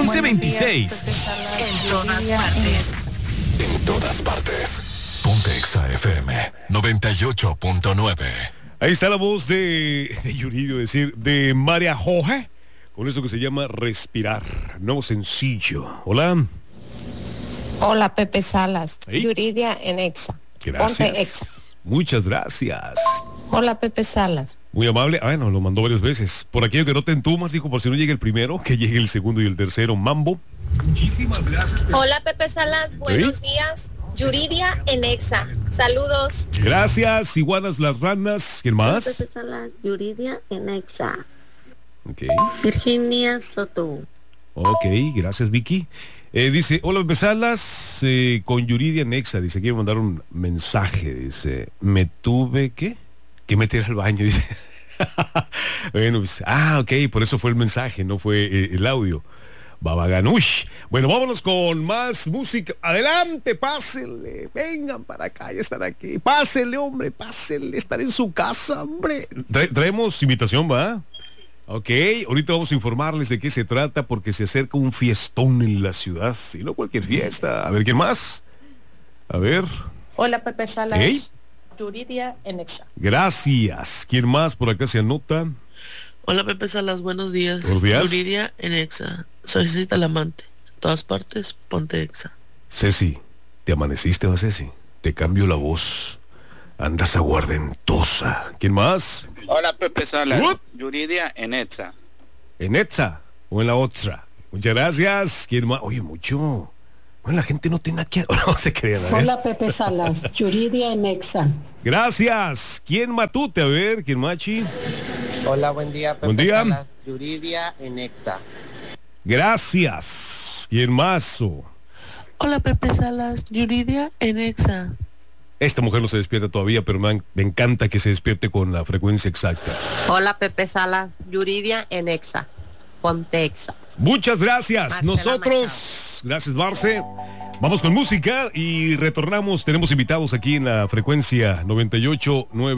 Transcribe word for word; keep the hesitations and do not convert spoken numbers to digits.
once veintiséis. En todas partes. En todas partes. Ponte Exa F M noventa y ocho punto nueve. Ahí está la voz de, de Yuridio, es decir, de María Jorge, con eso que se llama Respirar, nuevo sencillo. Hola. Hola, Pepe Salas. ¿Sí? Yuridia en Exa. Gracias. Ponte Exa. Muchas gracias. Hola, Pepe Salas. Muy amable. Ah, bueno, lo mandó varias veces. Por aquello que no te entumas, dijo, por si no llega el primero, que llegue el segundo y el tercero. Mambo. Muchísimas gracias. Pepe. Hola, Pepe Salas. Buenos ¿Sí? días. Yuridia en Exa. Saludos. Gracias, iguanas las ranas. ¿Quién más? Pepe Salas, Yuridia en Exa. Ok. Virginia Soto. Ok, gracias, Vicky. Eh, dice, hola, Pepe Salas, eh, con Yuridia Nexa, dice, quiero mandar un mensaje, dice, me tuve que, que meter al baño, dice. Bueno, pues, ah, ok, por eso fue el mensaje, no fue eh, el audio. Babaganush. Bueno, vámonos con más música. Adelante, pásenle, vengan para acá, ya están aquí. Pásenle, hombre, pásenle, están en su casa, hombre. Tra- traemos invitación, ¿va? Ok, ahorita vamos a informarles de qué se trata porque se acerca un fiestón en la ciudad y no cualquier fiesta. A ver, ¿quién más? A ver. Hola, Pepe Salas. ¿Hey? Yuridia en Exa. Gracias. ¿Quién más por acá se anota? Hola, Pepe Salas, buenos días. Buenos días. Yuridia en Exa. Soy Ceci Talamante. En todas partes, ponte Exa. Ceci, ¿te amaneciste, va, Ceci? Te cambio la voz. Andas aguardentosa. ¿Quién más? Hola, Pepe Salas. ¿What? Yuridia en Exa. ¿En Etza o en la otra? Muchas gracias. ¿Quién más? Oye, mucho. Bueno, la gente no tiene aquí. No se crean. A ver. Hola, Pepe Salas, Yuridia en Exa. Gracias. ¿Quién matute? A ver, ¿quién machi? Hola, buen día, Pepe Buen día. Salas, Yuridia en Exa. Gracias. ¿Quién más? Oh. Hola, Pepe Salas. Yuridia en Exa. Esta mujer no se despierta todavía, pero me, me encanta que se despierte con la frecuencia exacta. Hola, Pepe Salas, Yuridia en Exa. Ponte Exa. Muchas gracias. Marcela Nosotros, Machado. gracias, Marce. Vamos con música y retornamos. Tenemos invitados aquí en la frecuencia noventa y ocho punto nueve.